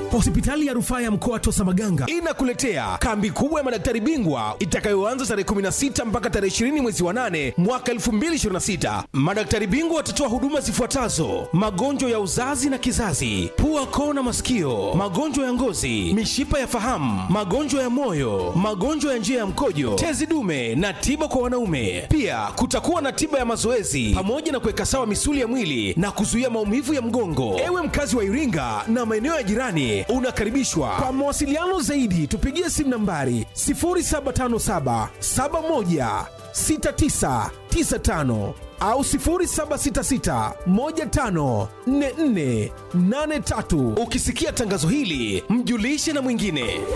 Hospitali ya Rufaa ya Mkoa Tosamaganga inakuletea kambi kubwa ya madaktari bingwa itakayoanza tarehe 16 mpaka tarehe 20 mwezi wa 8 mwaka 2026. Madaktari bingwa watatoa huduma zifuatazo: magonjwa ya uzazi na kizazi, pua, koo na masikio, magonjwa ya ngozi, mishipa ya fahamu, magonjwa ya moyo, magonjwa ya njia ya mkojo, tezi dume na tiba kwa wanaume. Pia kutakuwa na tiba ya mazoezi pamoja na kuweka sawa misuli ya mwili na kuzuia maumivu ya mgongo. Ewe mkazi wa Iringa na maeneo ya jirani, unakaribishwa. Kwa mawasiliano zaidi tupigie simu nambari 0757 71 6995 au 0766 15 44 83. Ukisikia tangazo hili, mjulishe na mwingine.